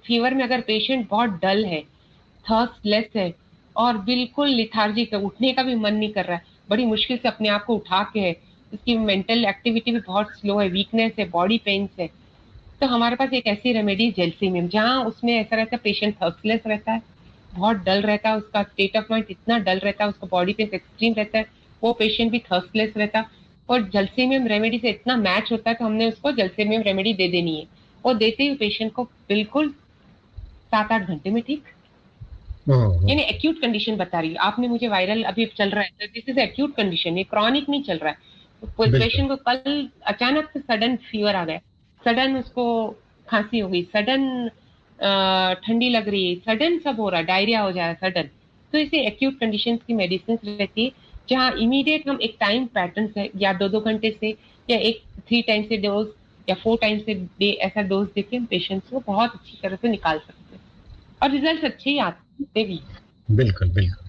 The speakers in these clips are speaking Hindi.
फीवर में अगर पेशेंट बहुत डल है, थर्स्टलेस है और बिल्कुल लिथार्जिक है, उठने का भी मन नहीं कर रहा है, बड़ी मुश्किल से अपने आप को उठा के है, उसकी मेंटल एक्टिविटी भी बहुत स्लो है, वीकनेस है, बॉडी पेन्स है, तो हमारे पास एक ऐसी रेमेडी जेल्सीमियम, जहाँ उसमें ऐसा रहता है पेशेंट थर्स्टलेस रहता है, बहुत डल रहता है, उसका स्टेट ऑफ माइंड इतना डल रहता है, उसका बॉडी पेन एक्सट्रीम रहता है, वो पेशेंट भी थर्स्टलेस रहता है, और जलसेमियम रेमेडी से इतना मैच होता है, तो हमने उसको जलसेमियम रेमेडी दे देनी है, और देते ही पेशेंट को बिल्कुल 7-8 घंटे में ठीक। हम्म। यानी एक्यूट कंडीशन बता रही हूँ, आपने मुझे वायरल अभी चल रहा है, दिस इज एक्यूट कंडीशन, ये क्रॉनिक नहीं चल रहा है। बिल्कुल। पेशेंट को कल अचानक से सडन फीवर आ गया, सडन उसको खांसी हो गई, सडन ठंडी लग रही है, सडन सब हो रहा है, डायरिया हो जा रहा है सडन, तो इसे एक्यूट कंडीशन की मेडिसिन रहती है, जहाँ इमीडिएट हम एक टाइम पैटर्न से या 2-2 घंटे से या एक 3 टाइम से डोज या 4 टाइम से डे ऐसा डोज देके हम पेशेंट्स को बहुत अच्छी तरह से निकाल सकते हैं, और रिजल्ट अच्छे ही आते भी। बिल्कुल। बिल्कुल।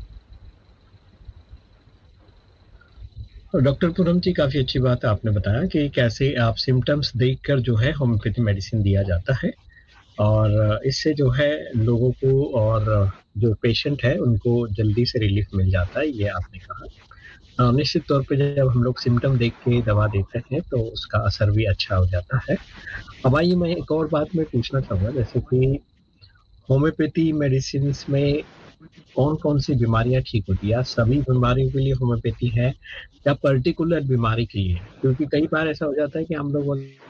और डॉक्टर पूनम जी, काफी अच्छी बात आपने बताया कि कैसे आप सिम्टम्स देखकर जो है होम्योपैथी मेडिसिन दिया जाता है, और इससे जो है लोगों को और जो पेशेंट है उनको जल्दी से रिलीफ मिल जाता है, ये आपने कहा। निश्चित तौर पे जब हम लोग सिम्टम देख के दवा देते हैं तो उसका असर भी अच्छा हो जाता है। अब आइए, मैं एक और बात मैं पूछना चाहूँगा, जैसे कि होम्योपैथी मेडिसिन में कौन-कौन सी बीमारियाँ ठीक होती है? या सभी बीमारियों के लिए होम्योपैथी है, या पर्टिकुलर बीमारी के लिए? क्योंकि कई बार ऐसा हो जाता है कि हम लोग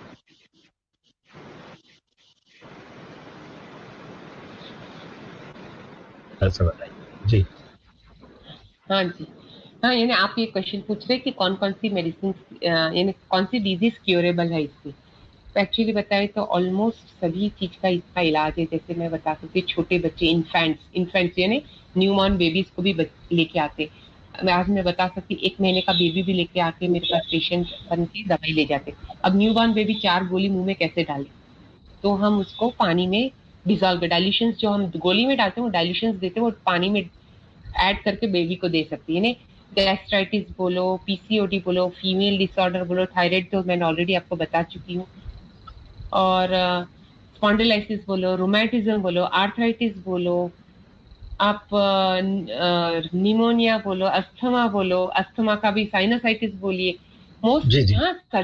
ऐसा बताइए। जी। हाँ जी। हाँ, यानी आप ये क्वेश्चन पूछ रहे हैं कि कौन कौन सी मेडिसिन, यानी कौन सी डिजीज क्योरेबल है इससे। तो एक्चुअली बताए तो ऑलमोस्ट सभी चीज का इसका इलाज है, जैसे मैं बता सकती हूँ, छोटे बच्चे, इन्फेंट्स यानी न्यूबॉर्न बेबीज को भी लेके आते, आज मैं बता सकती 1 महीने का बेबी भी लेके आके मेरे पास पेशेंट बन के दवाई ले जाते। अब न्यूबॉर्न बेबी 4 गोली मुंह में कैसे डाले, तो हम उसको पानी में डिजोल्व, डाइल्यूशन जो हम गोली में डालते हैं वो डाइल्यूशन देते हैं, वो पानी में ऐड करके बेबी को दे सकती है। यानी गैस्ट्राइटिस बोलो, पीसीओडी बोलो, फीमेल डिसऑर्डर बोलो, थायराइड तो मैंने ऑलरेडी आपको बता चुकी हूँ, और स्पॉन्डिलाइसिस बोलो, रोमैटिज्म बोलो, आर्थराइटिस बोलो, आप निमोनिया बोलो, अस्थमा बोलो, अस्थमा का भी साइनसाइटिस बोलिए, मोस्टली जी, जी।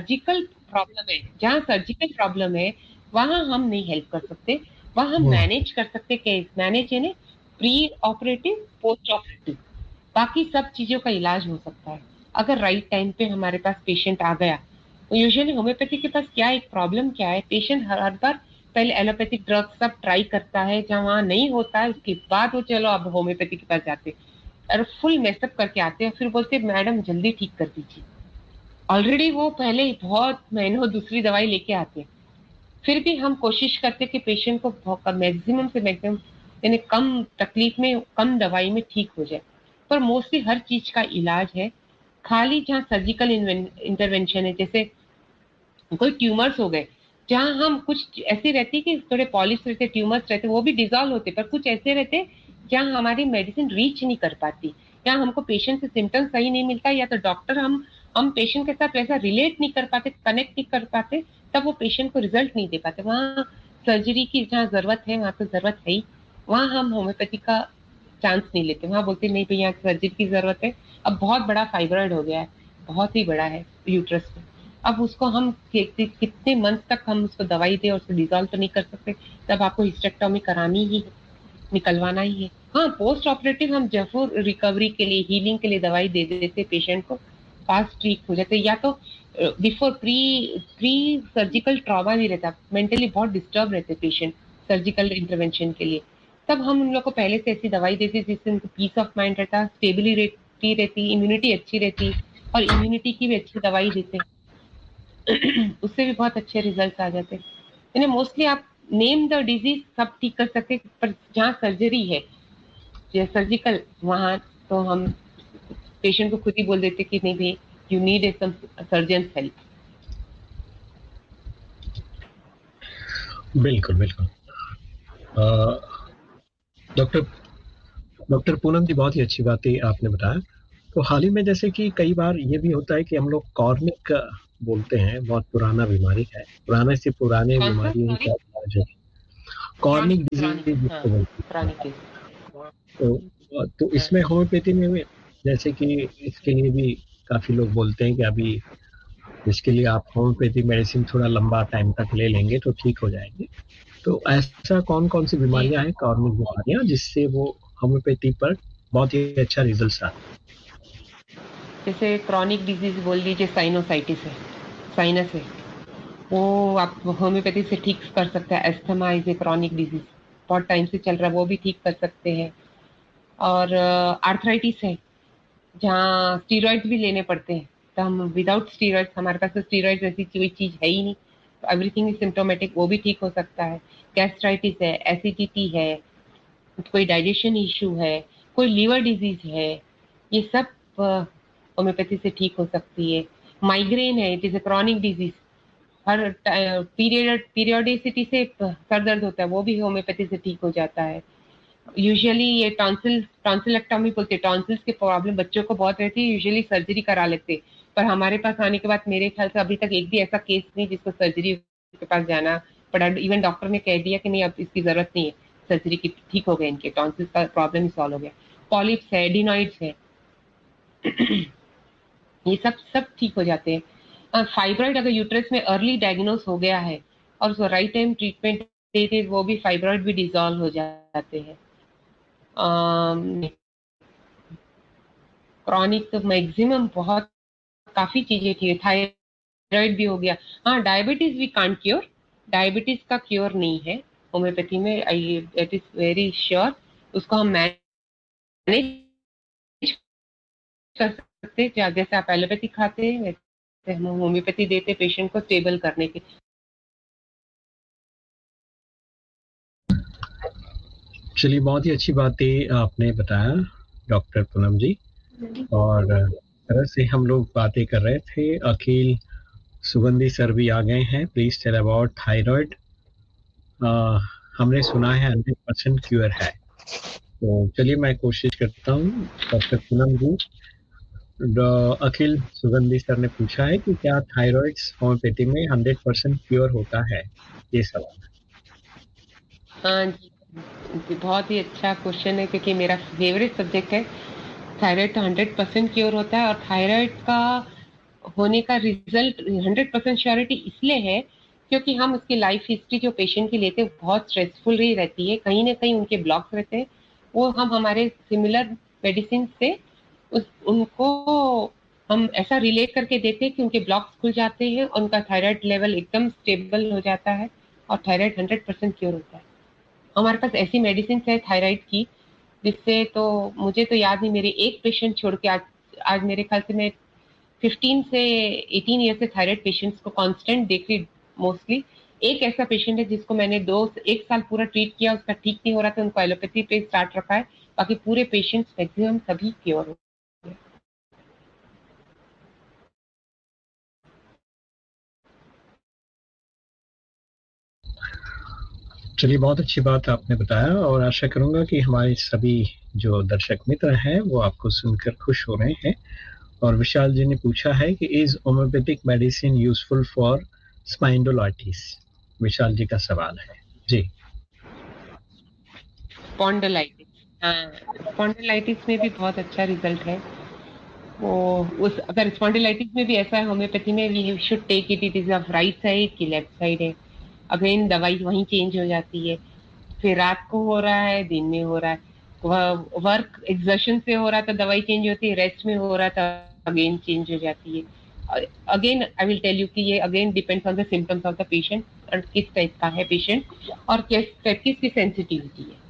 जहाँ सर्जिकल प्रॉब्लम है वहां हम नहीं हेल्प कर सकते, वहां हम हुँ, मैनेज कर सकते, केस मैनेज यानी प्री ऑपरेटिव, पोस्ट ऑपरेटिव, बाकी सब चीजों का इलाज हो सकता है अगर राइट टाइम पे हमारे पास पेशेंट आ गया। तो यूजुअली होम्योपैथी के पास क्या एक प्रॉब्लम क्या है, पेशेंट हर बार पहले एलोपैथिक ड्रग सब ट्राई करता है, जहाँ वहां नहीं होता है उसके बाद वो चलो अब होम्योपैथी के पास जाते, और फुल मेसअप करके आते हैं, फिर बोलते मैडम जल्दी ठीक कर दीजिए, ऑलरेडी वो पहले ही बहुत महीनों दूसरी दवाई लेके आते हैं। फिर भी हम कोशिश करते कि पेशेंट को मैक्सिमम से मैक्सिमम यानी कम तकलीफ में कम दवाई में ठीक हो जाए, पर मोस्टली हर चीज का इलाज है, खाली जहाँ सर्जिकल इंटरवेंशन है, जैसे कोई ट्यूमर्स हो गए, जहाँ हम कुछ ऐसे रहती कि थोड़े पॉलिश रहते, ट्यूमर्स रहते, वो भी डिजॉल्व होते, पर कुछ ऐसे रहते जहाँ हमारी मेडिसिन रीच नहीं कर पाती, या हमको पेशेंट से सिम्टम सही नहीं मिलता, या तो डॉक्टर हम पेशेंट के साथ वैसा रिलेट नहीं कर पाते, कनेक्ट नहीं कर पाते, तब वो पेशेंट को रिजल्ट नहीं दे पाते, वहाँ सर्जरी की जहाँ जरूरत है वहां तो जरूरत है ही, वहां हम होम्योपैथी का चांस नहीं लेते, वहां बोलते नहीं भैया सर्जरी की जरूरत है, अब बहुत बड़ा फाइब्रॉइड हो गया है, बहुत ही बड़ा है यूट्रस में, अब उसको हम कितने मंथ तक हम उसको दवाई दे और उसको डिजोल्व तो नहीं कर सकते, तब आपको हिस्टेक्टोमी करानी ही है, निकलवाना ही है। हाँ, पोस्ट ऑपरेटिव हम जफर रिकवरी के लिए, हीलिंग के लिए दवाई दे देते पेशेंट को, फास्ट ठीक हो जाते, या तो before pre pre surgical trauma भी रहता, मेंटली बहुत डिस्टर्ब रहते पेशेंट सर्जिकल इंटरवेंशन के लिए, तब हम उन लोग को पहले से ऐसी दवाई देते जिससे उनको पीस ऑफ माइंड रहता, स्टेबिलिटी रहती, इम्यूनिटी अच्छी रहती, और इम्यूनिटी की भी अच्छी दवाई देते, उससे भी बहुत अच्छे रिजल्ट आ जाते हैं। यानी मोस्टली आप नेम द डिजीज सब ठीक कर सकते हैं, पर जहाँ सर्जरी है या सर्जिकल, वहां तो हम पेशेंट को खुद ही बोल देते कि नहीं भाई, you need a some surgeon help. बिल्कुल, बिल्कुल। अ, डॉक्टर डॉक्टर पूनम जी, बहुत ही अच्छी बातें आपने बताया। तो हाल ही में जैसे कि कई बार ये भी होता है कि हम लोग कॉर्निक बोलते हैं, बहुत पुराना बीमारी है, पुराने से पुराने कौन सा बीमारियों सॉरी? का इलाज है। कॉर्निक डिजीज क्रॉनिक, हाँ, जिसको बोलते हैं। Chronic case. तो इसमें होम्योपैथी में भी, जैसे कि इसके लिए भी काफी लोग बोलते हैं कि अभी इसके लिए आप होम्योपैथी मेडिसिन थोड़ा लंबा टाइम तक ले लेंगे तो ठीक हो जाएंगे। तो ऐसा कौन कौन सी जी, बीमारियां हैं, कॉर्निक बीमारियां, जिससे वो होम्योपैथी पर बहुत ही अच्छा रिजल्ट आता जैसे क्रॉनिक डिजीज बोल लीजिए, साइनोसाइटिस है, साइनस है, वो आप होम्योपैथी से ठीक कर सकते हैं। Asthma is a chronic disease, बहुत टाइम से चल रहा है, वो भी ठीक कर सकते हैं। और आर्थराइटिस है, जहाँ स्टीरॉइड्स भी लेने पड़ते हैं, तो हम विदाउट स्टीरॉइड्स, हमारे पास तो स्टीरॉइड्स ऐसी कोई चीज है ही नहीं, तो एवरीथिंग इज सिम्टोमेटिक, वो भी ठीक हो सकता है। गैस्ट्राइटिस है, एसिडिटी है, कोई डाइजेशन इशू है, कोई लीवर डिजीज है, ये सब होम्योपैथी से ठीक हो सकती है। माइग्रेन है, it is a chronic disease, her periodicity से सर दर्द होता है, वो भी होम्योपैथी से ठीक हो जाता है। यूजुअली ये टॉन्सिलेक्टॉमी बोलते हैं, टॉन्सिल्स की प्रॉब्लम बच्चों को बहुत रहती है, यूजुअली सर्जरी करा लेते हैं। पर हमारे पास आने के बाद मेरे ख्याल से अभी तक एक भी ऐसा केस नहीं जिसको सर्जरी के पास जाना पड़ा। इवन डॉक्टर ने कह दिया कि नहीं, अब इसकी जरूरत नहीं है सर्जरी की, ठीक हो गए, इनके टॉन्सिल्स का प्रॉब्लम ही सॉल्व हो गया। पॉलिप्स है, एडिनॉइड्स है, ये सब सब ठीक हो जाते हैं। फाइब्रॉइड अगर यूट्रस में अर्ली डायग्नोस हो गया है और उसको राइट टाइम ट्रीटमेंट देते, वो भी फाइब्रॉइड भी डिसॉल्व हो जाते हैं। क्रॉनिक तो मैक्सिमम बहुत काफी चीजें थी, थायराइड भी हो गया। हाँ, diabetes we can't cure, diabetes का क्योर नहीं है होम्योपैथी में, आई इट इज वेरी श्योर। उसको हम मैनेज कर सकते हैं, जैसे आप एलोपैथी खाते हैं वैसे हम होम्योपैथी देते पेशेंट को स्टेबल करने के। है। चलिए, बहुत ही अच्छी बातें आपने बताया डॉक्टर पूनम जी। और तरह से हम लोग बातें कर रहे थे, अखिल सुगंधी सर भी आ गए हैं। Please tell about thyroid. हमने सुना है 100% क्योर है। तो चलिए मैं कोशिश करता हूँ। डॉक्टर पूनम जी, अखिल सुगंधी सर ने पूछा है कि क्या थायराइड्स होम्योपैथी में 100% क्योर होता है, ये सवाल हाँ जी, बहुत ही अच्छा क्वेश्चन है, क्योंकि मेरा फेवरेट सब्जेक्ट है। थायराइड तो 100% क्योर होता है, और थायराइड का होने का रिजल्ट 100% श्योरिटी इसलिए है क्योंकि हम उसकी लाइफ हिस्ट्री जो पेशेंट की लेते हैं बहुत स्ट्रेसफुल ही रहती है, कहीं ना कहीं उनके ब्लॉक्स रहते हैं, वो हम हमारे सिमिलर मेडिसिन से उनको हम ऐसा रिलेट करके देते हैं कि उनके ब्लॉक्स खुल जाते हैं, उनका थायराइड लेवल एकदम स्टेबल हो जाता है, और थायराइड 100% क्योर होता है। हमारे पास ऐसी मेडिसिन है थायराइड की जिससे, तो मुझे तो याद नहीं, मेरे एक पेशेंट छोड़ के आज आज मेरे ख्याल से मैं 15 से 18 ईयर से थायराइड पेशेंट्स को कांस्टेंट देख रही मोस्टली। एक ऐसा पेशेंट है जिसको मैंने एक साल पूरा ट्रीट किया, उसका ठीक नहीं हो रहा था, उनको एलोपैथी पे स्टार्ट रखा है, बाकी पूरे पेशेंट्स मैक्सिमम सभी क्योर हो गए। चलिए, बहुत अच्छी बात आपने बताया और आशा करूंगा कि हमारे सभी जो दर्शक मित्र हैं वो आपको सुनकर खुश हो रहे हैं। और विशाल जी ने पूछा है कि is homeopathic medicine useful for स्पाइंडोलाइटिस। विशाल जी का सवाल है जी। स्पॉन्डिलाइटिस, हाँ, स्पॉन्डिलाइटिस में भी बहुत अच्छा रिजल्ट है। वो उस अगर स्पॉन्डिलाइटिस में भी ऐसा है, होम्योपैथी में we should take it, it is of right side की लेफ्ट साइड है, अगेन दवाई वहीं चेंज हो जाती है। फिर रात को हो रहा है, दिन में हो रहा है, वर्क एक्सर्शन से हो रहा था दवाई चेंज होती है, रेस्ट में हो रहा था अगेन चेंज हो जाती है। Again I will tell you कि ये again depends on the symptoms of the patient, और किस टाइप का है पेशेंट, और किस टाइप की इसकी सेंसिटिविटी है।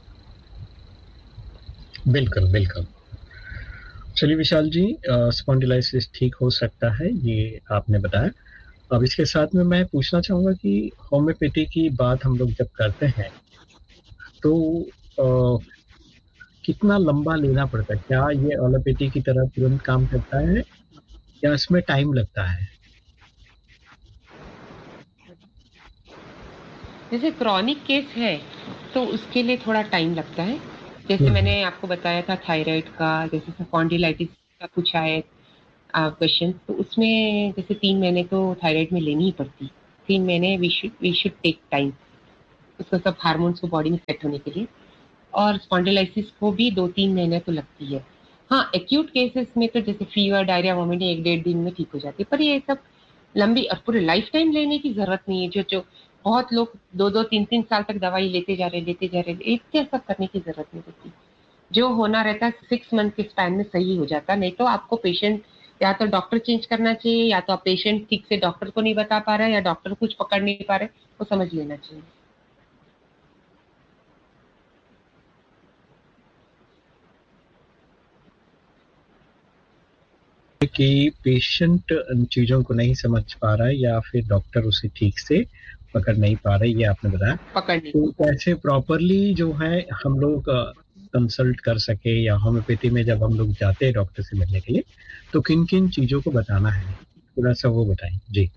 बिल्कुल बिल्कुल। चलिए विशाल जी, स्पॉन्डिलाइसिस ठीक हो सकता है, ये आपने बताया। अब इसके साथ में मैं पूछना चाहूंगा कि होम्योपैथी की बात हम लोग जब करते हैं तो अ, कितना लंबा लेना पड़ता है? क्या ये एलोपैथी की तरह तुरंत काम करता है या इसमें टाइम लगता है? जैसे क्रॉनिक केस है तो उसके लिए थोड़ा टाइम लगता है, जैसे हम्म। मैंने आपको बताया था थायराइड का, जैसे स्पॉन्डिलाइटिस का पूछा है क्वेश्चन, तो उसमें जैसे 3 महीने तो थायराइड में लेनी ही पड़ती, 3 महीने वी शुड टेक टाइम। उसको सब हार्मोन्स को बॉडी में सेट होने के लिए। और स्पॉन्डिलाइसिस को भी 2-3 महीने तो लगती है। हाँ, एक्यूट केसेस में तो जैसे फीवर, डायरिया, वोमिटिंग 1-1.5 दिन में ठीक हो जाती है, पर ये सब लंबी और पूरे लाइफ टाइम लेने की जरूरत नहीं है। जो जो बहुत लोग 2-2, 3-3 साल तक दवाई लेते जा रहे, इतने सब करने की जरूरत नहीं होती। जो होना रहता है 6 मंथ के स्पैन में सही हो जाता। नहीं तो आपको पेशेंट या तो डॉक्टर चेंज करना चाहिए, या तो आप पेशेंट ठीक से डॉक्टर को नहीं बता पा रहे, या डॉक्टर कुछ पकड़ नहीं पा रहे, वो समझ लेना चाहिए। कि पेशेंट चीज़ों को नहीं समझ पा रहा है या फिर डॉक्टर उसे ठीक से पकड़ नहीं पा रहे, ये आपने बताया। पकड़ नहीं। तो कैसे प्रॉपरली जो है हम लोग कंसल्ट कर सके, या होम्योपैथी में जब हम लोग जाते हैं डॉक्टर से मिलने के लिए, तो किन किन चीज़ों को बताना है, थोड़ा सा वो बताएं जी।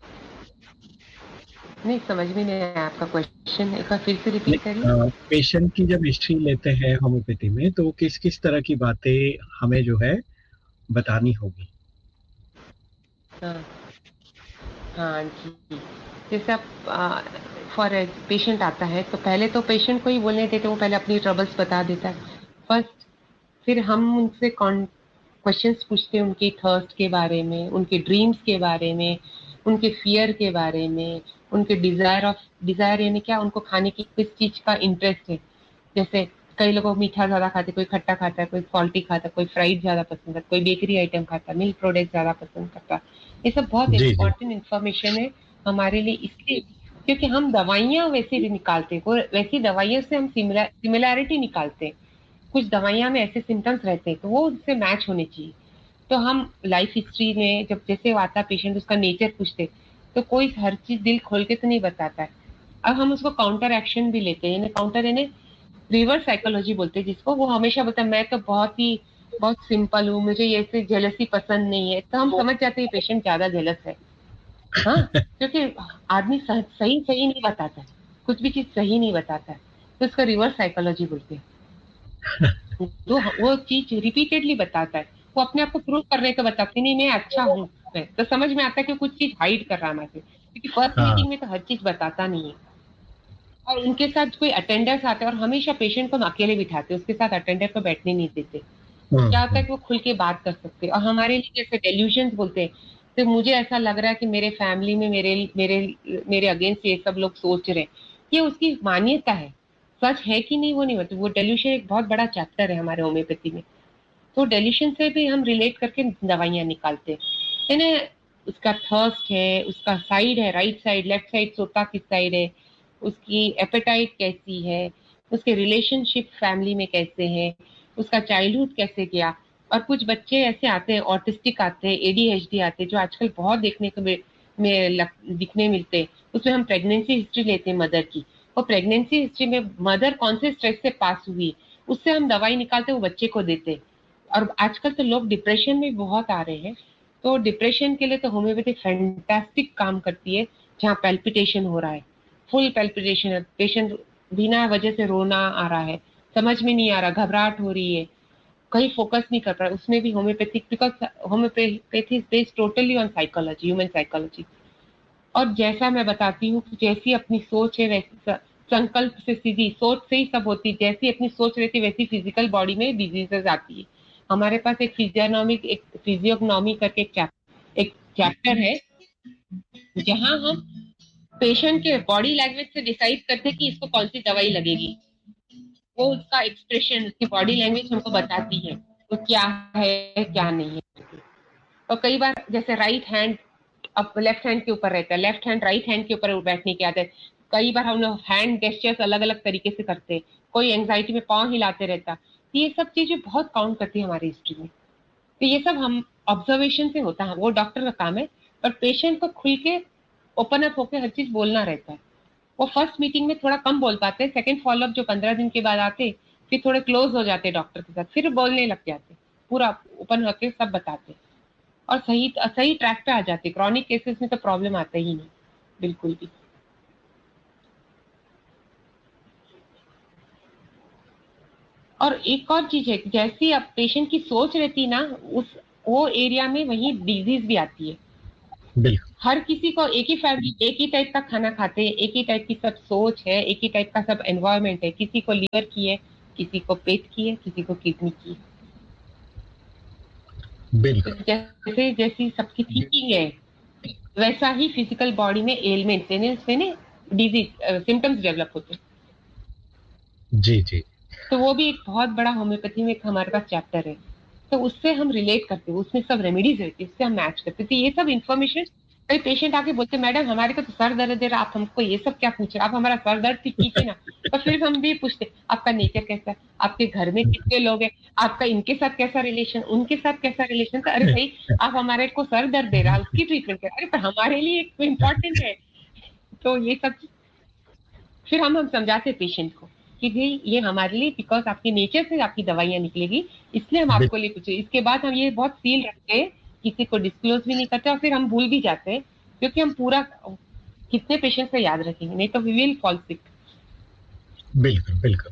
नहीं, समझ में नहीं आया आपका क्वेश्चन, एक बार फिर से रिपीट करिए। पेशेंट की जब हिस्ट्री लेते हैं होम्योपैथी में, तो किस किस तरह की बातें हमें जो है बतानी होगी। हाँ, हाँ जी। जैसे आप फॉर पेशेंट आता है तो पहले तो पेशेंट को ही बोलने देते, वो पहले अपनी ट्रबल्स बता देता है फर्स्ट। फिर हम उनसे क्वेश्चंस पूछते हैं उनके थर्स्ट के बारे में, उनके ड्रीम्स के बारे में, उनके फियर के बारे में, उनके डिजायर यानी क्या, उनको खाने की किस चीज का इंटरेस्ट है। जैसे कई लोगों को मीठा ज्यादा खाते, कोई खट्टा खाता है, कोई सॉल्टी खाता है, कोई फ्राइड ज्यादा पसंद है, कोई बेकरी आइटम खाता है, मिल्क प्रोडक्ट ज्यादा पसंद करता है। ये सब बहुत जी जी। इंपॉर्टेंट इंफॉर्मेशन है हमारे लिए, इसलिए क्योंकि हम दवाइयां वैसे भी निकालते हैं, वैसी दवाइयों से हम सिमिलैरिटी निकालते हैं। कुछ दवाइयां में ऐसे सिम्टम्स रहते हैं तो वो उससे मैच होने चाहिए। तो हम लाइफ हिस्ट्री में जब जैसे वो आता पेशेंट, उसका नेचर पूछते, तो कोई हर चीज दिल खोल के तो नहीं बताता है। अब हम उसको काउंटर एक्शन भी लेते हैं, यानी काउंटर यानी रिवर्स साइकोलॉजी बोलते हैं जिसको। वो हमेशा बोलता है मैं तो बहुत सिंपल हूँ, मुझे ये से जेलसी पसंद नहीं है, तो हम समझ जाते हैं पेशेंट ज्यादा जेलस है। हाँ, क्योंकि आदमी सही सही नहीं बताता है, कुछ भी चीज सही नहीं बताता है, तो इसका रिवर्स साइकोलॉजी बोलते हैं। वो चीज रिपीटेडली बताता है, वो अपने आप को प्रूव करने को बताती नहीं, मैं अच्छा हूँ। मैं तो समझ में आता है कि कुछ चीज हाइड कर रहा है हमसे, क्योंकि फर्स्ट हाँ। मीटिंग में तो हर चीज बताता नहीं है। और उनके साथ कोई अटेंडर्स आते हैं, और हमेशा पेशेंट को हम अकेले बिठाते हैं, उसके साथ अटेंडर को बैठने नहीं देते। तो क्या होता है कि वो खुल के बात कर सकते हैं। और हमारे लिए जैसे डेल्यूशंस बोलते हैं, तो मुझे ऐसा लग रहा है कि मेरे फैमिली में मेरे मेरे मेरे अगेंस्ट ये सब लोग सोच रहे हैं, ये उसकी मान्यता है। सच है कि नहीं वो नहीं होता, वो डेल्यूशन एक बहुत बड़ा चैप्टर है हमारे होम्योपैथी में। तो डेल्यूशन से भी हम रिलेट करके दवाइयां निकालते हैं, यानी उसका थर्स्ट है, उसका साइड है, राइट साइड, लेफ्ट साइड सोता किस साइड है, उसकी एपेटाइट कैसी है, उसके रिलेशनशिप फैमिली में कैसे हैं, उसका चाइल्डहुड कैसे गया। और कुछ बच्चे ऐसे आते हैं, ऑटिस्टिक आते हैं, एडीएचडी आते हैं, जो आजकल बहुत देखने को दिखने मिलते हैं। उसमें हम प्रेगनेंसी हिस्ट्री लेते हैं मदर की, और प्रेगनेंसी हिस्ट्री में मदर कौन से स्ट्रेस से पास हुई, उससे हम दवाई निकालते वो बच्चे को देते। और आजकल तो लोग डिप्रेशन में बहुत आ रहे हैं, तो डिप्रेशन के लिए तो होम्योपैथी फैंटास्टिक काम करती है। जहाँ पेल्पिटेशन हो रहा है, फुल पेल्पिटेशन है, पेशेंट बिना वजह से रोना आ रहा है, समझ में नहीं आ रहा, घबराहट हो रही है, कहीं फोकस नहीं कर रहा, उसमें भी homeopathic, because homeopathy is based totally on psychology, human psychology. और जैसा मैं बताती हूँ कि जैसी अपनी सोच है वैसी संकल्प से, सीधी सोच से ही सब होती है, जैसी अपनी सोच रहती है वैसी फिजिकल बॉडी में डिजीजेस आती है। हमारे पास एक फिजियोग्नोमी करके एक चैप्टर है, जहां हम पेशेंट के बॉडी लैंग्वेज से डिसाइड करते हैं कि इसको कौन सी दवाई लगेगी। वो उसका एक्सप्रेशन, उसकी बॉडी लैंग्वेज हमको बताती है वो क्या है क्या नहीं है। और कई बार जैसे राइट हैंड अब लेफ्ट हैंड के ऊपर रहता है, लेफ्ट हैंड राइट हैंड के ऊपर बैठने की आदत, कई बार हम लोग हैंड गेस्चर्स अलग अलग तरीके से करते हैं, कोई एंग्जाइटी में पाँव हिलाते रहता। तो ये सब चीजें बहुत काउंट करती है हमारी हिस्ट्री में। तो ये सब हम ऑब्जर्वेशन से होता है, वो डॉक्टर का काम है। पर पेशेंट को खुल के ओपन अप होकर हर चीज बोलना रहता है। वो फर्स्ट मीटिंग में थोड़ा कम बोल पाते हैं, सेकंड फॉलोअप जो 15 दिन के बाद आते, फिर थोड़े क्लोज हो जाते डॉक्टर के साथ, फिर बोलने लग जाते, पूरा ओपन होकर सब बताते, और सही सही ट्रैक पे आ जाते। क्रॉनिक केसेस में तो प्रॉब्लम आता ही नहीं बिल्कुल भी। और एक और चीज है कि जैसी अब पेशेंट की सोच रहती है ना, उस वो एरिया में वही डिजीज भी आती है। बिल्कुल। हर किसी को एक ही फैमिली एक ही टाइप का खाना खाते हैं, एक ही टाइप की सब सोच है, एक ही टाइप का सब एनवायरनमेंट है। किसी को लीवर की है, किसी को पेट की है, किसी को किडनी की है। तो बिल्कुल। जैसे जैसी सबकी थिंकिंग है, वैसा ही फिजिकल बॉडी में एलिमेंट्स यानी उसमें डिजीज सिम्टम्स डेवलप होते हैं। जी, जी। तो वो भी एक बहुत बड़ा होम्योपैथी में एक हमारे पास चैप्टर है। तो उससे हम रिलेट करते हैं, उसमें सब रेमेडीज रहती है, उससे हम मैच करते हैं। तो ये सब इन्फॉर्मेशन कई पेशेंट आके बोलते मैडम हमारे को तो सर दर्द दे रहा, आप हमको ये सब क्या पूछ रहे, आप हमारा सर दर्द ठीक कीजिए ना। तो फिर हम भी पूछते आपका नेचर कैसा है, आपके घर में कितने लोग हैं, आपका इनके साथ कैसा रिलेशन, उनके साथ कैसा रिलेशन। तो अरे भाई आप हमारे को सर दर्द दे रहा है उसकी ट्रीटमेंट कर, अरे पर हमारे लिए इम्पोर्टेंट है। तो ये सब फिर हम समझाते पेशेंट को कि भाई ये हमारे लिए बिकॉज आपके नेचर से आपकी दवाइयां निकलेगी, इसलिए हम बिल आपको लिए पूछे। इसके बाद हम ये बहुत सील रखते हैं, किसी को डिस्क्लोज भी नहीं करते, और फिर हम भूल भी जाते हैं, क्योंकि हम पूरा कितने पेशेंट का याद रखेंगे, नहीं तो वी विल फॉल सिक। बिल्कुल, बिल्कुल।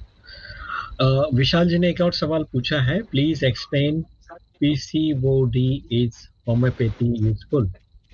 विशाल जी ने एक और सवाल पूछा है, please explain PCOD is homeopathy useful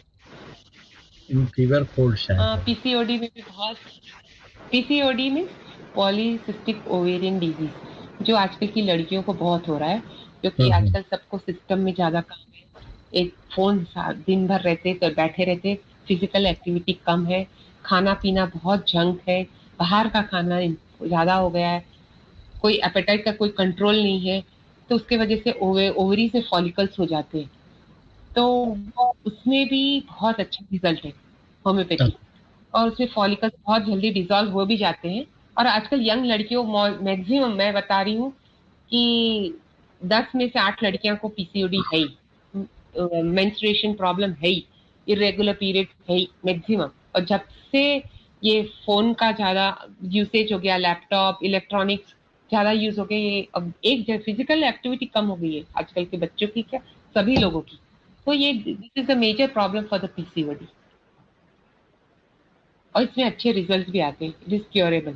in fever cold शायद है। पीसीओडी में भी बहुत, पीसीओडी में पॉलीसिस्टिक ओवेरियन डिजीज, जो आजकल की लड़कियों को बहुत हो रहा है, क्योंकि हुँ, हुँ। आजकल सबको सिस्टम में ज्यादा काम है। एक फोन दिन भर रहते तो बैठे रहते, फिजिकल एक्टिविटी कम है, खाना पीना बहुत जंक है, बाहर का खाना ज्यादा हो गया है, कोई एपेटाइट का कोई कंट्रोल नहीं है। तो उसके वजह से ओवरी से फॉलिकल्स हो जाते हैं। तो उसमें भी बहुत अच्छा रिजल्ट है अ, होम्योपैथी, और उसमें फॉलिकल्स बहुत जल्दी डिजॉल्व हो भी जाते हैं। और आजकल यंग लड़कियों, मैक्सिमम मैं बता रही हूँ कि 10 में से 8 लड़कियों को पीसीओडी है ही, मेंस्ट्रुएशन प्रॉब्लम है ही, इरेगुलर पीरियड है ही मैक्सिमम। और जब से ये फोन का ज्यादा यूसेज हो गया, लैपटॉप इलेक्ट्रॉनिक्स ज्यादा यूज हो गया, ये अब एक फिजिकल एक्टिविटी कम हो गई है आजकल के बच्चों की, क्या सभी लोगों की। तो ये this is a major problem for the PCOD, और इसमें अच्छे रिजल्ट भी आते हैं, इट इज क्योरेबल।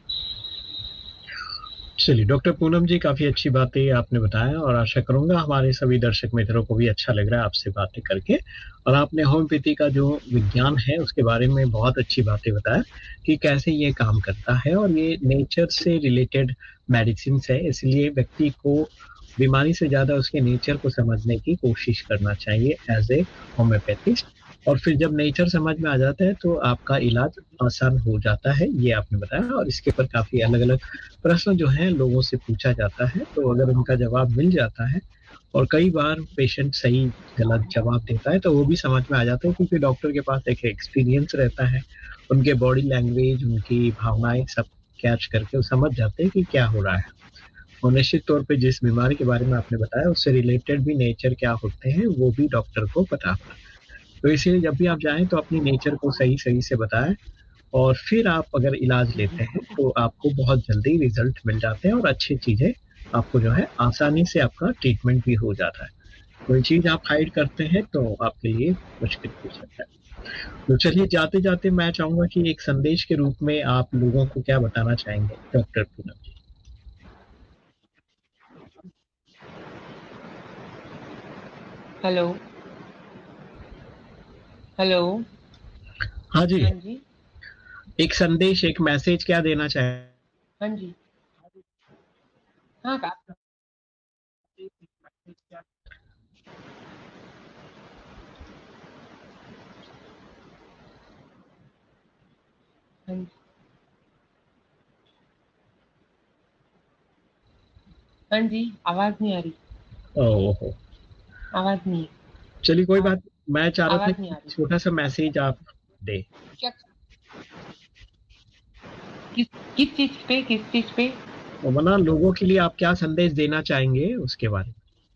चलिए डॉक्टर पूनम जी, काफ़ी अच्छी बातें आपने बताया और आशा करूँगा हमारे सभी दर्शक मित्रों को भी अच्छा लग रहा है आपसे बातें करके। और आपने होम्योपैथी का जो विज्ञान है उसके बारे में बहुत अच्छी बातें बताया कि कैसे ये काम करता है और ये नेचर से रिलेटेड मेडिसिन्स है, इसलिए व्यक्ति को बीमारी से ज़्यादा उसके नेचर को समझने की कोशिश करना चाहिए एज़ ए होम्योपैथिस्ट। और फिर जब नेचर समझ में आ जाता है तो आपका इलाज आसान हो जाता है, ये आपने बताया। और इसके ऊपर काफ़ी अलग-अलग प्रश्न जो हैं लोगों से पूछा जाता है, तो अगर उनका जवाब मिल जाता है और कई बार पेशेंट सही गलत जवाब देता है तो वो भी समझ में आ जाता है, क्योंकि डॉक्टर के पास एक एक्सपीरियंस रहता है, उनके बॉडी लैंग्वेज उनकी भावनाएं सब कैच करके वो समझ जाते हैं कि क्या हो रहा है। और निश्चित तौर पे जिस बीमारी के बारे में आपने बताया उससे रिलेटेड भी नेचर क्या होते हैं वो भी डॉक्टर को पता होता है। तो इसीलिए जब भी आप जाएं तो अपनी नेचर को सही सही से बताएं और फिर आप अगर इलाज लेते हैं तो आपको बहुत जल्दी रिजल्ट मिल जाते हैं और अच्छी चीज़ें आपको जो है आसानी से आपका ट्रीटमेंट भी हो जाता है। कोई चीज़ आप हाइड करते हैं तो आपके लिए मुश्किल हो सकता है। तो चलिए जाते-जाते मैं चाहूँगा कि एक संदेश के रूप में आप लोगों को क्या बताना चाहेंगे डॉक्टर पूनम जी? Hello, hello. हाँ जी, हाँ जी। एक संदेश, एक मैसेज क्या देना चाहें? हाँ जी। हाँ हाँ जी। हाँ जी, आवाज नहीं आ रही। ओह! आवाज नहीं है। चलिए कोई आवाज बात, मैं चाह रहा था आवाज नहीं कि आ रही। छोटा-सा मैसेज आप दें। क्या, किस किस चीज पे, किस चीज पे? तो वरना लोगों के लिए आप क्या संदेश देना चाहेंगे उसके बारे में?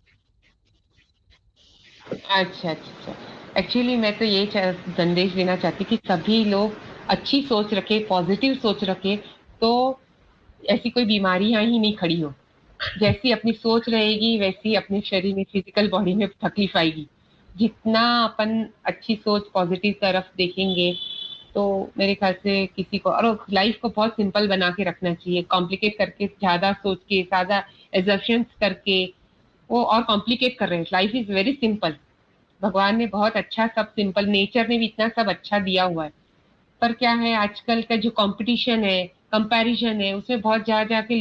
अच्छा, अच्छा, अच्छा। एक्चुअली मैं तो ये संदेश देना चाहती कि सभी लोग अच्छी सोच रखे, पॉजिटिव सोच रखे, तो ऐसी कोई बीमारियां ही नहीं खड़ी हो। जैसी अपनी सोच रहेगी वैसी अपने शरीर में, फिजिकल बॉडी में तकलीफ आएगी। जितना अपन अच्छी सोच पॉजिटिव तरफ देखेंगे, तो मेरे ख्याल से किसी को, और लाइफ को बहुत सिंपल बना के रखना चाहिए। कॉम्प्लिकेट करके, ज्यादा सोच के, ज्यादा एजम्पशंस करके वो और कॉम्प्लिकेट कर रहे हैं। लाइफ इज वेरी सिंपल, भगवान ने बहुत अच्छा सब सिंपल, नेचर ने भी इतना सब अच्छा दिया हुआ है। पर क्या है, आजकल का जो कंपटीशन है, कंपैरिजन है, उसमें बहुत जा जाके